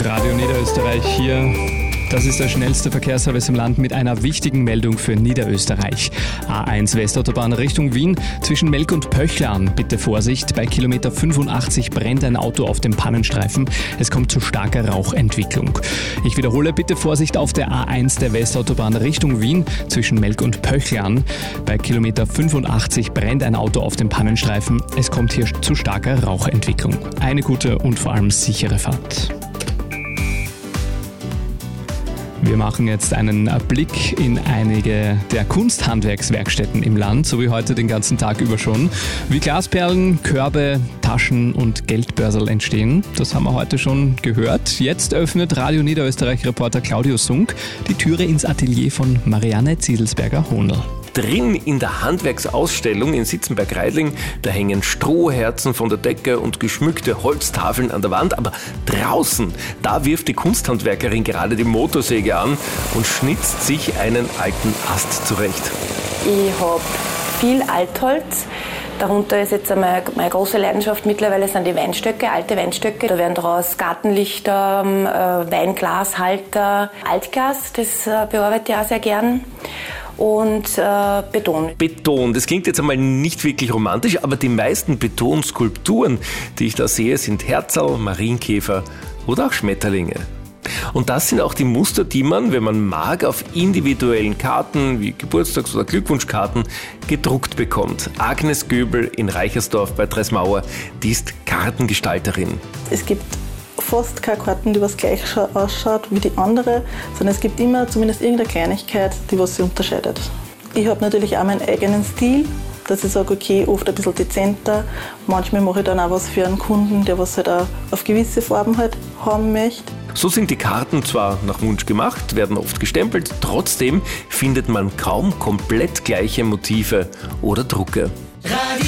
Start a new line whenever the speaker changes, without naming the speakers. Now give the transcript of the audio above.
Radio Niederösterreich hier. Das ist der schnellste Verkehrsservice im Land mit einer wichtigen Meldung für Niederösterreich. A1 Westautobahn Richtung Wien zwischen Melk und Pöchlarn. Bitte Vorsicht, bei Kilometer 85 brennt ein Auto auf dem Pannenstreifen. Es kommt zu starker Rauchentwicklung. Ich wiederhole, bitte Vorsicht auf der A1 der Westautobahn Richtung Wien zwischen Melk und Pöchlarn. Bei Kilometer 85 brennt ein Auto auf dem Pannenstreifen. Es kommt hier zu starker Rauchentwicklung. Eine gute und vor allem sichere Fahrt. Wir machen jetzt einen Blick in einige der Kunsthandwerkswerkstätten im Land, so wie heute den ganzen Tag über schon. Wie Glasperlen, Körbe, Taschen und Geldbörsel entstehen, das haben wir heute schon gehört. Jetzt öffnet Radio Niederösterreich-Reporter Claudio Sunk die Türe ins Atelier von Marianne Zieselsberger-Hohnl.
Drin in der Handwerksausstellung in Sitzenberg-Reidling, da hängen Strohherzen von der Decke und geschmückte Holztafeln an der Wand. Aber draußen, da wirft die Kunsthandwerkerin gerade die Motorsäge an und schnitzt sich einen alten Ast zurecht.
Ich habe viel Altholz. Darunter ist jetzt meine große Leidenschaft mittlerweile sind die Weinstöcke, alte Weinstöcke. Da werden daraus Gartenlichter, Weinglashalter, Altglas, das bearbeite ich auch sehr gern. Und Beton.
Beton, das klingt jetzt einmal nicht wirklich romantisch, aber die meisten Betonskulpturen, die ich da sehe, sind Herzl, Marienkäfer oder auch Schmetterlinge. Und das sind auch die Muster, die man, wenn man mag, auf individuellen Karten wie Geburtstags- oder Glückwunschkarten gedruckt bekommt. Agnes Göbel in Reichersdorf bei Dresmauer, die ist Kartengestalterin.
Es gibt fast keine Karten, die was gleich ausschaut wie die andere, sondern es gibt immer zumindest irgendeine Kleinigkeit, die was sie unterscheidet. Ich habe natürlich auch meinen eigenen Stil, dass ich sage, okay, oft ein bisschen dezenter. Manchmal mache ich dann auch was für einen Kunden, der was halt auch auf gewisse Farben halt haben möchte.
So sind die Karten zwar nach Wunsch gemacht, werden oft gestempelt, trotzdem findet man kaum komplett gleiche Motive oder Drucke.